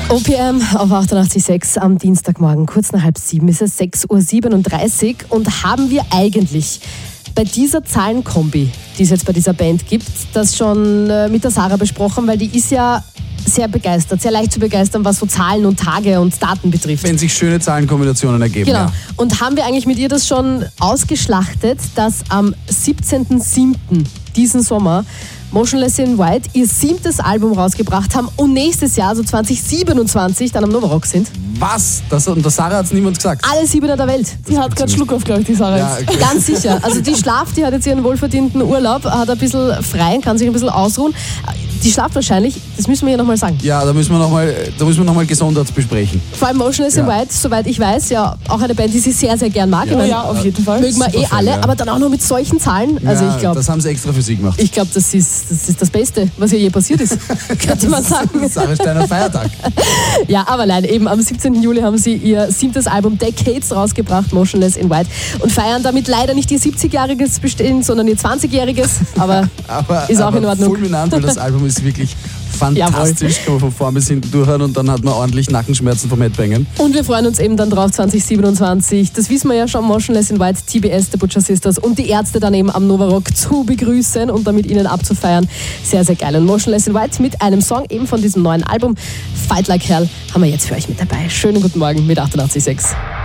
OPM auf 88.6 am Dienstagmorgen, kurz nach 6:30 ist es 6:37 Uhr und haben wir eigentlich bei dieser Zahlenkombi, die es jetzt bei dieser Band gibt, das schon mit der Sarah besprochen, weil die ist ja sehr begeistert, sehr leicht zu begeistern, was so Zahlen und Tage und Daten betrifft. Wenn sich schöne Zahlenkombinationen ergeben. Genau. Ja. Und haben wir eigentlich mit ihr das schon ausgeschlachtet, dass am 17.07. diesen Sommer Motionless in White ihr 7. Album rausgebracht haben und nächstes Jahr, also 2027, dann am Novarock sind. Was? Und der Sarah hat es niemand gesagt. Alle 7 der Welt. Die hat gerade Schluck auf, glaube ich, die Sarah Ja, jetzt. okay. Ganz sicher. Also die schlaft, die hat jetzt ihren wohlverdienten Urlaub, hat ein bisschen frei, kann sich ein bisschen ausruhen. Die schlaft wahrscheinlich, das müssen wir ihr nochmal sagen. Ja, da müssen wir noch mal gesondert besprechen. Vor allem Motionless in White, soweit ich weiß, ja auch eine Band, die sie sehr, sehr gern mag. Ja. Ich meine, Ja, auf jeden Fall. mögen wir Super alle, Fan, ja. aber dann auch noch mit solchen Zahlen. Also Ja, ich glaube, das haben sie extra für sie gemacht. das ist das Beste, was ihr je passiert ist, könnte man sagen. Sarah Steiner Feiertag. Ja, aber nein, eben am 17. Juli haben sie ihr 7. Album Decades rausgebracht, Motionless in White, und feiern damit leider nicht ihr 70-jähriges Bestehen, sondern ihr 20-jähriges, aber ist auch in Ordnung. Fulminant, weil das Album ist wirklich fantastisch, kann man von vorn bis hinten durchhören und dann hat man ordentlich Nackenschmerzen vom Headbangen. Und wir freuen uns eben dann drauf 2027, das wissen wir ja schon, Motionless in White, TBS, The Butcher Sisters und die Ärzte dann eben am Novarock zu begrüßen und damit ihnen abzufeiern. Sehr, sehr geil. Und Motionless in White mit einem Song eben von diesem neuen Album, Fight Like Hell, haben wir jetzt für euch mit dabei. Schönen guten Morgen mit 88.6.